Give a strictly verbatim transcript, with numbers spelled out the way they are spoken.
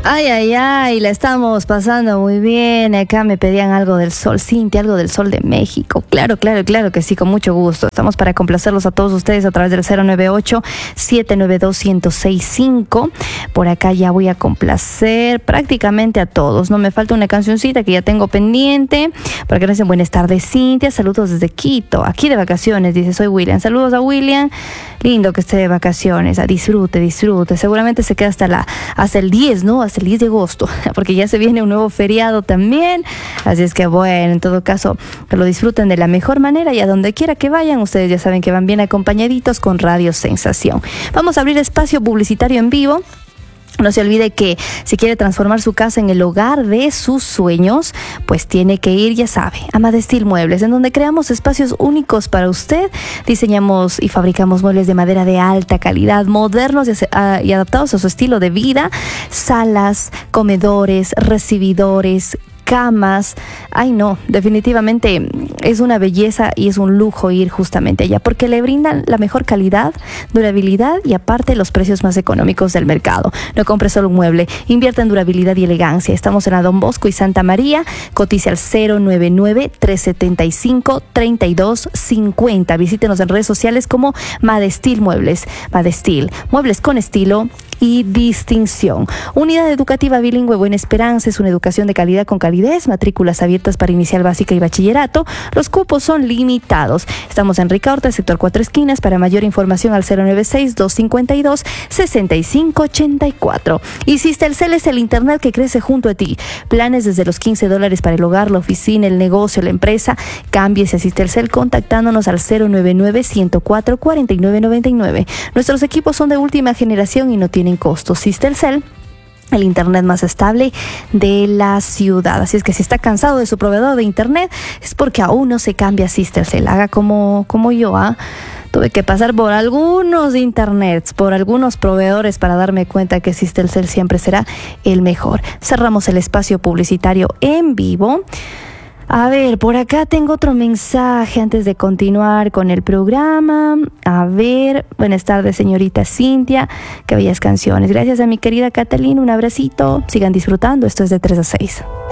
Ay, ay, ay, la estamos pasando muy bien. Acá me pedían algo del sol, Cintia, algo del sol de México. Claro, claro, claro que sí, con mucho gusto. Estamos para complacerlos a todos ustedes a través del cero nueve ocho, siete nueve dos, uno cero seis cinco. Por acá ya voy a complacer prácticamente a todos. No me falta una cancioncita que ya tengo pendiente. Para que nos dicen buenas tardes, Cintia. Saludos desde Quito, aquí de vacaciones, dice, soy William. Saludos a William. Lindo que esté de vacaciones. A disfrute, disfrute. Seguramente se queda hasta, la, hasta el diez, ¿no? Hasta el diez de agosto, porque ya se viene un nuevo feriado también. Así es que bueno, en todo caso, que lo disfruten de la mejor manera y a donde quiera que vayan, ustedes ya saben que van bien acompañaditos con Radio Sensación. Vamos a abrir espacio publicitario en vivo. No se olvide que si quiere transformar su casa en el hogar de sus sueños, pues tiene que ir, ya sabe, a Madestil Muebles, en donde creamos espacios únicos para usted. Diseñamos y fabricamos muebles de madera de alta calidad, modernos y adaptados a su estilo de vida, salas, comedores, recibidores, camas. Ay no, definitivamente es una belleza y es un lujo ir justamente allá porque le brindan la mejor calidad, durabilidad y aparte los precios más económicos del mercado. No compre solo un mueble, invierta en durabilidad y elegancia. Estamos en la Don Bosco y Santa María. Cotice al cero nueve nueve, tres siete cinco, tres dos cinco cero. Visítenos en redes sociales como Madestil Muebles. Madestil, muebles con estilo y distinción. Unidad educativa bilingüe Buena Esperanza es una educación de calidad con calidez, matrículas abiertas para inicial básica y bachillerato. Los cupos son limitados. Estamos en Ricaurte, sector Cuatro Esquinas. Para mayor información al cero nueve seis, dos cinco dos, seis cinco ocho cuatro. Y Sistelcel es el internet que crece junto a ti. Planes desde los quince dólares para el hogar, la oficina, el negocio, la empresa. Cámbiese a Sistelcel contactándonos al cero nueve nueve, ciento cuatro, cuarenta y nueve noventa y nueve. Nuestros equipos son de última generación y no tienen costos. Sistelcel, el internet más estable de la ciudad. Así es que si está cansado de su proveedor de internet, es porque aún no se cambia a Sistelcel. Haga como, como yo, ¿ah? Tuve que pasar por algunos internets, por algunos proveedores para darme cuenta que Sistelcel siempre será el mejor. Cerramos el espacio publicitario en vivo. A ver, por acá tengo otro mensaje antes de continuar con el programa. A ver, buenas tardes, señorita Cintia. Qué bellas canciones. Gracias a mi querida Catalina, un abracito. Sigan disfrutando. Esto es de tres a seis.